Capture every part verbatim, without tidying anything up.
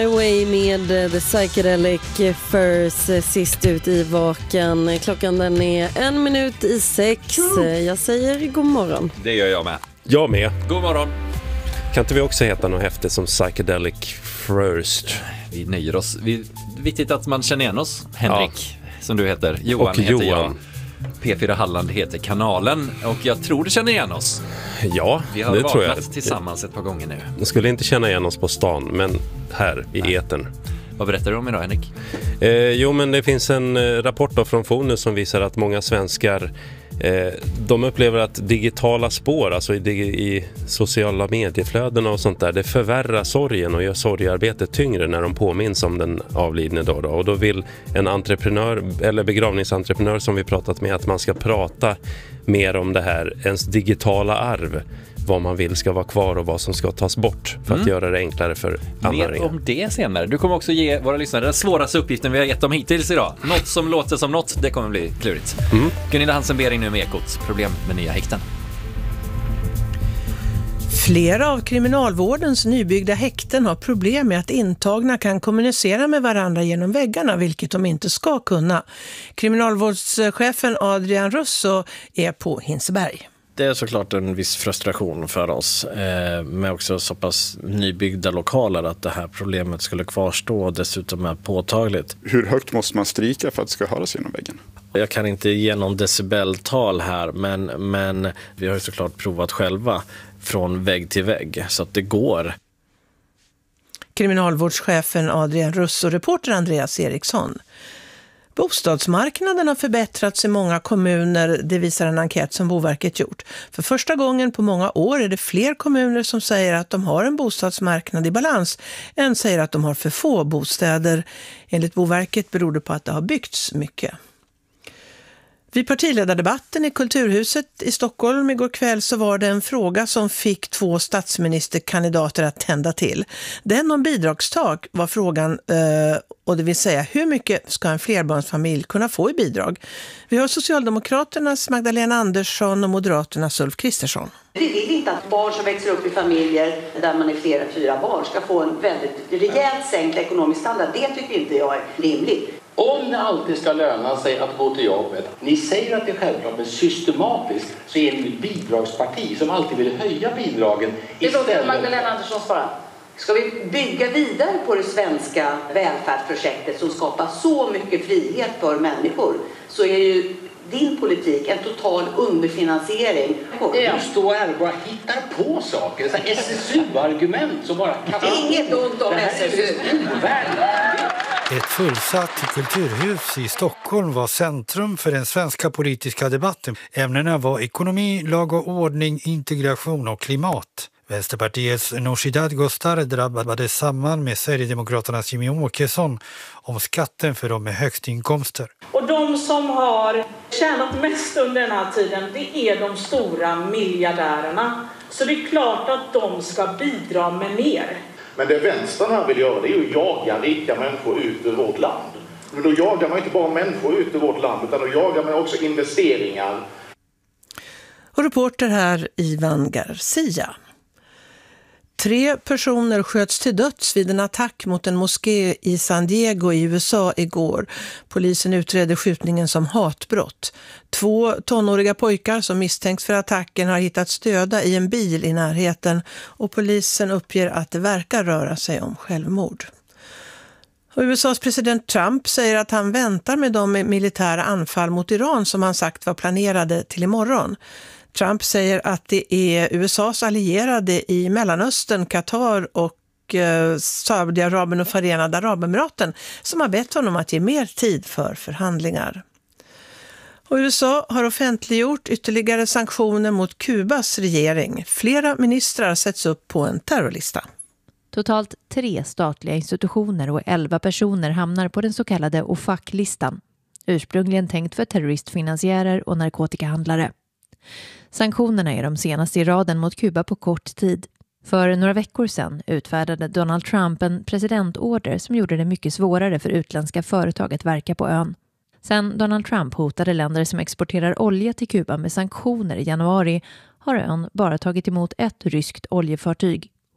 Away med The Psychedelic Furs sist ut i vaken. Klockan den är en minut i sex. Jag säger god morgon. Det gör jag med. Jag med. God morgon. Kan inte vi också heta något häftigt som Psychedelic First? Vi nöjer oss. Vi, det är viktigt att man känner igen oss. Henrik, ja. Som du heter. Johan och heter Johan. jag. P fyra Halland heter kanalen. Och jag tror du känner igen oss. Ja, vi har det tror jag. Tillsammans ett par gånger nu. Jag skulle inte känna igen oss på stan, men här i Nej. etern. Vad berättar du om idag, Henrik? Eh, jo, men det finns en eh, rapport då från Fonus som visar att många svenskar eh, de upplever att digitala spår, alltså i, i sociala medieflöden och sånt där, det förvärrar sorgen och gör sorgearbetet tyngre när de påminns om den avlidne då, då. Och då vill en entreprenör eller begravningsentreprenör som vi pratat med att man ska prata mer om det här, ens digitala arv, vad man vill ska vara kvar och vad som ska tas bort för att mm. göra det enklare för anhöriga. Mer om det senare. Du kommer också ge våra lyssnare den svåraste uppgiften vi har gett dem hittills idag. Något som låter som något, det kommer bli klurigt. Mm. Gunilla Hansen-Bering nu med Ekot. Problem med nya häkten. Flera av kriminalvårdens nybyggda häkten har problem med att intagna kan kommunicera med varandra genom väggarna, vilket de inte ska kunna. Kriminalvårdschefen Adrian Russo är på Hinseberg. Det är såklart en viss frustration för oss eh, med också så pass nybyggda lokaler att det här problemet skulle kvarstå och dessutom är påtagligt. Hur högt måste man stryka för att det ska höras genom väggen? Jag kan inte ge någon decibeltal här, men, men vi har ju såklart provat själva från vägg till vägg så att det går. Kriminalvårdschefen Adrian Russ och reporter Andreas Eriksson. Bostadsmarknaden har förbättrats i många kommuner, det visar en enkät som Boverket gjort. För första gången på många år är det fler kommuner som säger att de har en bostadsmarknad i balans än säger att de har för få bostäder. Enligt Boverket beror det på att det har byggts mycket. Vid partiledardebatten i Kulturhuset i Stockholm igår kväll så var det en fråga som fick två statsministerkandidater att tända till. Den om bidragstak var frågan, och det vill säga hur mycket ska en flerbarnsfamilj kunna få i bidrag? Vi har Socialdemokraternas Magdalena Andersson och Moderaternas Ulf Kristersson. Vi vill inte att barn som växer upp i familjer där man är flera, fyra barn ska få en väldigt rejält sänkt ekonomisk standard. Det tycker inte jag är rimligt. Om det alltid ska löna sig att gå till jobbet, ni säger att det är självklart, men systematiskt så är ni ett bidragsparti som alltid vill höja bidragen. Det låter Magdalena Andersson svara. Ska vi bygga vidare på det svenska välfärdsprojektet som skapar så mycket frihet för människor, så är ju din politik en total underfinansiering. Ja. Du står här och bara hittar på saker. Så S S U-argument som bara kan... Inget ont om S S U. Ett fullsatt kulturhus i Stockholm var centrum för den svenska politiska debatten. Ämnena var ekonomi, lag och ordning, integration och klimat. Vänsterpartiets Nooshi Dadgostar drabbades samman med Sverigedemokraternas Jimmy Åkesson om skatten för de med högst inkomster. Och de som har tjänat mest under den här tiden, det är de stora miljardärerna. Så det är klart att de ska bidra med mer. Men det vänstern här vill göra, det är ju att jaga rika människor ut ur vårt land. Men då jagar man inte bara människor ut ur vårt land, utan då jagar man också investeringar. Och reporter här Ivan Garcia. Tre personer sköts till döds vid en attack mot en moské i San Diego i U S A igår. Polisen utredde skjutningen som hatbrott. Två tonåriga pojkar som misstänks för attacken har hittats döda i en bil i närheten och polisen uppger att det verkar röra sig om självmord. Och U S As president Trump säger att han väntar med de militära anfall mot Iran som han sagt var planerade till imorgon. Trump säger att det är U S As allierade i Mellanöstern, Qatar och eh, Saudiarabien och Förenade Arabemiraten som har bett honom att ge mer tid för förhandlingar. Och U S A har offentliggjort ytterligare sanktioner mot Kubas regering. Flera ministrar sätts upp på en terrorlista. Totalt tre statliga institutioner och elva personer hamnar på den så kallade O F A C-listan. Ursprungligen tänkt för terroristfinansiärer och narkotikahandlare. Sanktionerna är de senaste i raden mot Kuba på kort tid. För några veckor sedan utfärdade Donald Trump en presidentorder som gjorde det mycket svårare för utländska företag att verka på ön. Sen Donald Trump hotade länder som exporterar olja till Kuba med sanktioner i januari har ön bara tagit emot ett ryskt oljefartyg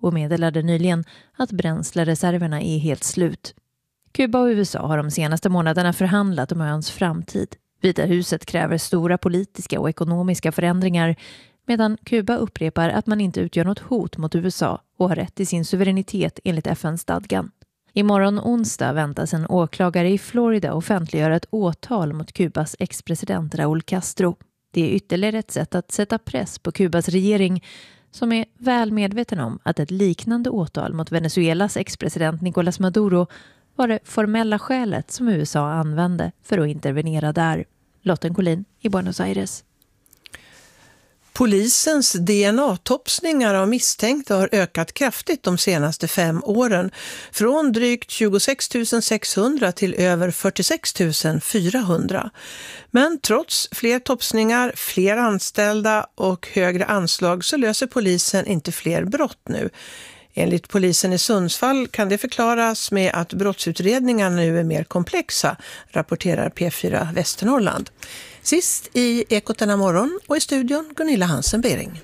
och meddelade nyligen att bränslereserverna är helt slut. Kuba och U S A har de senaste månaderna förhandlat om öns framtid. Vita huset kräver stora politiska och ekonomiska förändringar, medan Kuba upprepar att man inte utgör något hot mot U S A och har rätt till sin suveränitet enligt F N-stadgan. Imorgon onsdag väntas en åklagare i Florida offentliggöra ett åtal mot Kubas ex-president Raúl Castro. Det är ytterligare ett sätt att sätta press på Kubas regering, som är väl medveten om att ett liknande åtal mot Venezuelas ex-president Nicolás Maduro var det formella skälet som U S A använde för att intervenera där. Lotten Collin i Buenos Aires. Polisens D N A-topsningar av misstänkta har ökat kraftigt de senaste fem åren. Från drygt tjugosex tusen sexhundra till över fyrtiosex tusen fyrahundra. Men trots fler topsningar, fler anställda och högre anslag så löser polisen inte fler brott nu. Enligt polisen i Sundsvall kan det förklaras med att brottsutredningarna nu är mer komplexa, rapporterar P fyra Västernorrland. Sist i Ekot denna morgon och i studion Gunilla Hansen-Bering.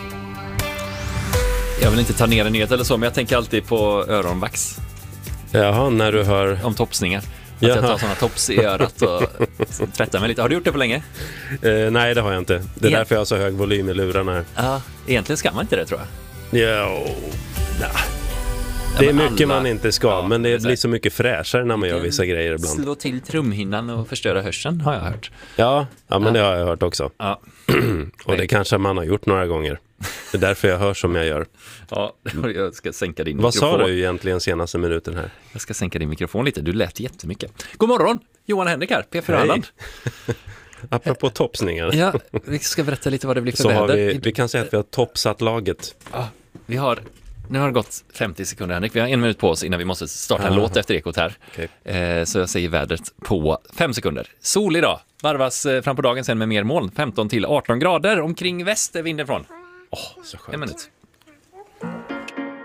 Jag vill inte ta ner en nyhet eller så, men jag tänker alltid på öronvax. Jaha, när du hör... Om topsningar. Att Jaha. jag tar sådana tops i örat och tvättar mig lite. Har du gjort det på länge? Eh, nej, det har jag inte. Det är Ja. därför jag har så hög volym i lurarna här. Ja, egentligen ska man inte det, tror jag. Ja, nah. Det är men mycket alla- man inte ska, Ja, men det exakt. blir så mycket fräschare när man gör vissa grejer ibland. Slå till trumhinnan och förstöra hörseln, har jag hört. Ja, ja men Ja. det har jag hört också. Ja. Och det kanske man har gjort några gånger. Det är därför jag hör som jag gör. Ja, jag ska sänka din Vad mikrofon. sa du egentligen senaste minuten här? Jag ska sänka din mikrofon lite, du lät jättemycket. God morgon, Johan Henrik här, P fyra Hej. Halland. Apropå toppsningar. Ja, vi ska berätta lite vad det blir för Så har väder. vi, vi kan säga att vi har toppsatt laget. Ja, vi har, nu har det gått femtio sekunder, Henrik. Vi har en minut på oss innan vi måste starta en Aha. låt efter Ekot här. Okay. Eh, så jag säger vädret på fem sekunder. Sol idag, varvas eh, fram på dagen sen med mer moln. femton till arton grader, omkring väst är vinden från. Åh, så skönt. En minut.